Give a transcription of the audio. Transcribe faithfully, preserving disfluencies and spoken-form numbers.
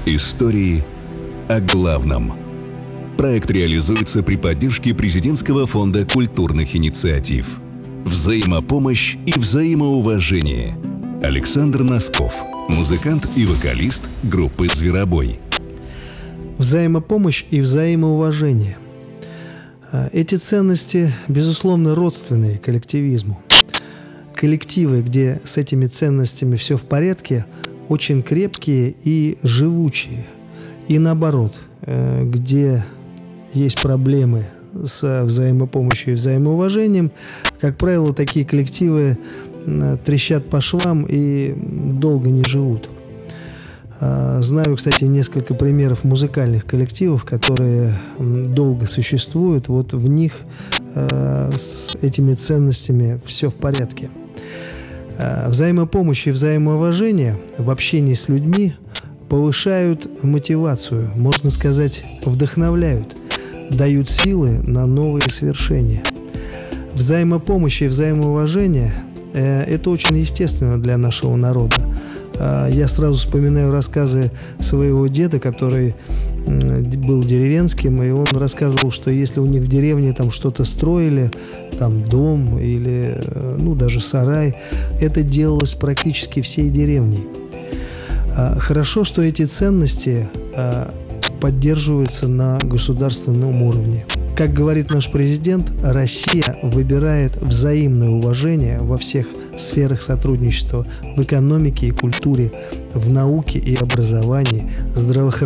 Истории о главном. Проект реализуется при поддержке Президентского фонда культурных инициатив. Взаимопомощь и взаимоуважение. Александр Носков, музыкант и вокалист группы «Зверобой». Взаимопомощь и взаимоуважение. Эти ценности, безусловно, родственные коллективизму. Коллективы, где с этими ценностями все в порядке, очень крепкие и живучие. И наоборот, где есть проблемы с взаимопомощью и взаимоуважением, как правило, такие коллективы трещат по швам и долго не живут. Знаю, кстати, несколько примеров музыкальных коллективов, которые долго существуют. Вот в них с этими ценностями все в порядке. Взаимопомощь и взаимоуважение в общении с людьми повышают мотивацию, можно сказать, вдохновляют, дают силы на новые свершения. Взаимопомощь и взаимоуважение – это очень естественно для нашего народа. Я сразу вспоминаю рассказы своего деда, который был деревенским, и он рассказывал, что если у них в деревне там что-то строили, там дом или, ну, даже сарай, это делалось практически всей деревней. Хорошо, что эти ценности поддерживаются на государственном уровне. Как говорит наш президент, Россия выбирает взаимное уважение во всех сферах сотрудничества: в экономике и культуре, в науке и образовании, здравоохранении.